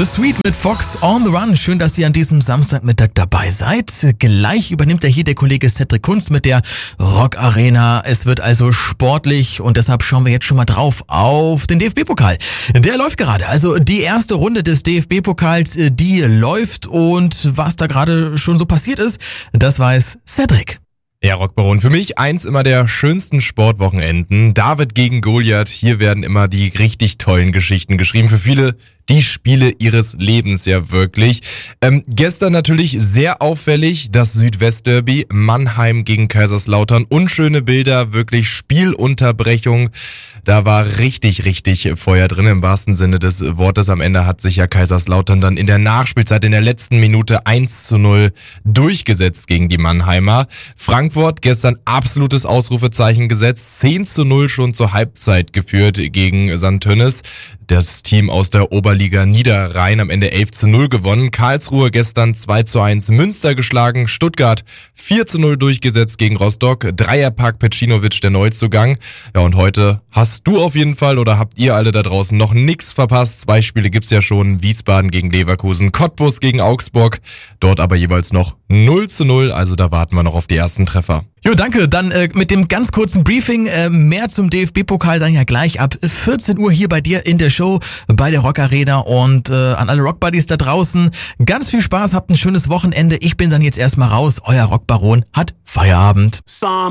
The Sweet mit Fox on the Run. Schön, dass ihr an diesem Samstagmittag dabei seid. Gleich übernimmt ja hier der Kollege Cedric Kunz mit der Rock Arena. Es wird also sportlich und deshalb schauen wir jetzt schon mal drauf auf den DFB-Pokal. Der läuft gerade. Also die erste Runde des DFB-Pokals, die läuft und was da gerade schon so passiert ist, das weiß Cedric. Ja, Rockbaron, für mich eins immer der schönsten Sportwochenenden. David gegen Goliath, hier werden immer die richtig tollen Geschichten geschrieben. Für viele die Spiele ihres Lebens ja wirklich. Gestern natürlich sehr auffällig das Südwestderby, Mannheim gegen Kaiserslautern. Unschöne Bilder, wirklich Spielunterbrechung. Da war richtig Feuer drin im wahrsten Sinne des Wortes. Am Ende hat sich ja Kaiserslautern dann in der Nachspielzeit in der letzten Minute 1:0 durchgesetzt gegen die Mannheimer. Frankfurt gestern absolutes Ausrufezeichen gesetzt. 10:0 schon zur Halbzeit geführt gegen St. Tönnes. Das Team aus der Oberliga Niederrhein am Ende 11:0 gewonnen. Karlsruhe gestern 2:1 Münster geschlagen. Stuttgart 4:0 durchgesetzt gegen Rostock. Dreierpack Pecinovic der Neuzugang. Ja, und heute hast du auf jeden Fall oder habt ihr alle da draußen noch nichts verpasst. 2 Spiele gibt's ja schon. Wiesbaden gegen Leverkusen, Cottbus gegen Augsburg. Dort aber jeweils noch 0:0. Also da warten wir noch auf die ersten Treffer. Jo, danke. Dann mit dem ganz kurzen Briefing mehr zum DFB-Pokal dann ja gleich ab 14 Uhr hier bei dir in der Show bei der Rock Arena und an alle Rockbuddies da draußen. Ganz viel Spaß, habt ein schönes Wochenende. Ich bin dann jetzt erstmal raus. Euer Rockbaron hat Feierabend.